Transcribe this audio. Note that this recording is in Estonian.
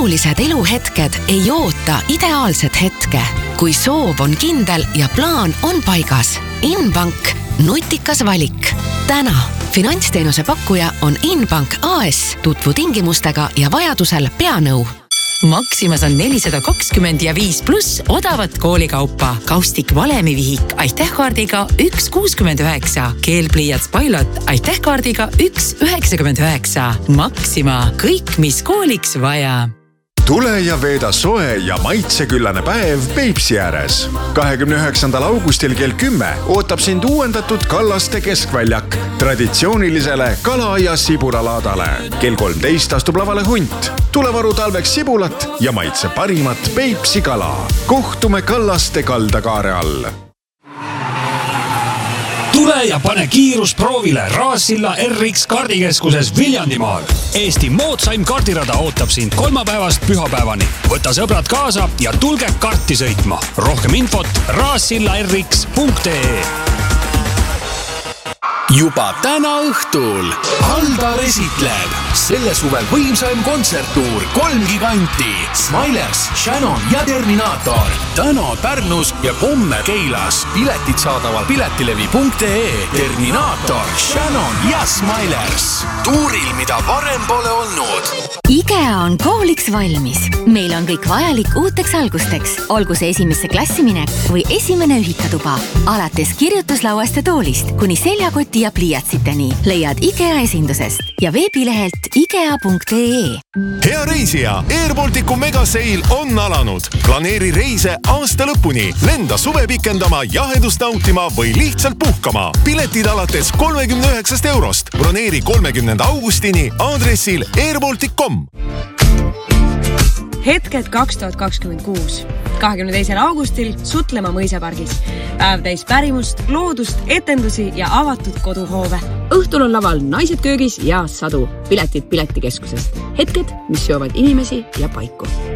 olulised eluhetked ei oota ideaalset hetke. Kui soov on kindel ja plaan on paigas. Inbank, nutikas valik. Täna finantsteenuse pakkuja on Inbank AS. Tutvu tingimustega ja vajadusel peanõu. Maximas on 420 ja 5+ odavat koolikaupa. Kaustik valemivihik aitähkaardiga 1,69. Keelpliiats Pilot aitähkaardiga 1,99. Maxima, kõik mis kooliks vaja. Tule ja veeda soe ja maitseküllane päev Peipsi ääres. 29. augustil kell 10 ootab sind uuendatud Kallaste keskväljak traditsioonilisele kala- ja siburalaadale. Kell 13 astub lavale hunt. Tule varu talveks sibulat ja maitse parimat Peipsi kala. Kohtume Kallaste kaldakaare all. Tule ja pane kiirus proovile Raassilla RX kaardikeskuses Viljandimaal. Eesti moodsaim kaardirada ootab sind kolmapäevast pühapäevani. Võta sõbrad kaasa ja tulge karti sõitma. Rohkem infot raassillarx.ee. Juba täna õhtul Aldar esitleb selle suvel võimsaim kontserttuur 3 giganti Smilers, Shannon ja Terminaator. Täna Pärnus ja homme Keilas. Piletid saadaval piletilevi.ee. Terminaator, Shannon ja Smilers. Tuuril, mida varem pole olnud. IKEA on kooliks valmis. Meil on kõik vajalik uuteks algusteks. Olgu see esimesse klassiminek või esimene ühikatuba. Alates kirjutuslauast ja toolist kuni seljakoti ja pliiatsiteni leiad IKEA esindusest ja veebilehelt ikea.ee. Hea reisija, Airbalticu megaseil on alanud. Planeeri reise aasta lõpuni. Lenda suve pikendama, jahedust nautima või lihtsalt puhkama. Piletid alates 39 eurost. Broneeri 30. augustini aadressil airbaltic.com. Hetked 2026. 22. augustil Sutlemaa mõisapargis. Päev täis pärimust, loodust, etendusi ja avatud koduhoove. Õhtul on laval Naised köögis ja Sadu. Piletid piletikeskusest. Hetked, mis seovad inimesi ja paiku.